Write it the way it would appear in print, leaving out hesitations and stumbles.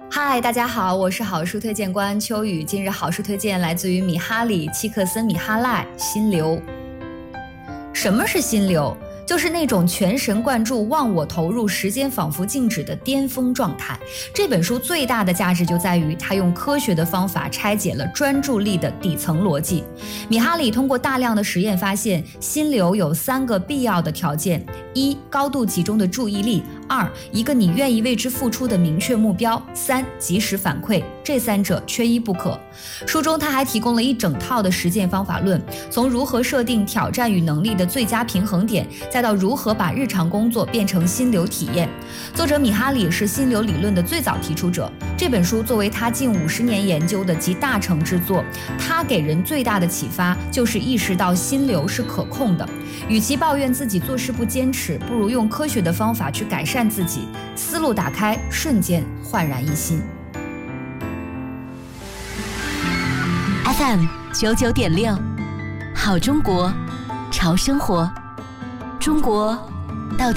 嗨，大家好，我是好书推荐官秋雨。今日好书推荐来自于米哈里·契克森米哈赖，心流。什么是心流？就是那种全神贯注、忘我投入、时间仿佛静止的巅峰状态。这本书最大的价值就在于它用科学的方法拆解了专注力的底层逻辑。米哈里通过大量的实验发现，心流有3个必要的条件：一、高度集中的注意力；二、一个你愿意为之付出的明确目标；三、及时反馈。这3者缺一不可。书中他还提供了一整套的实践方法论，从如何设定挑战与能力的最佳平衡点，再到如何把日常工作变成心流体验。作者米哈里是心流理论的最早提出者，这本书作为他近50年研究的集大成之作，他给人最大的启发就是意识到心流是可控的。与其抱怨自己做事不坚持，不如用科学的方法去改善自己，思路打开，瞬间焕然一新。 FM 99.6，好中国，潮生活，中国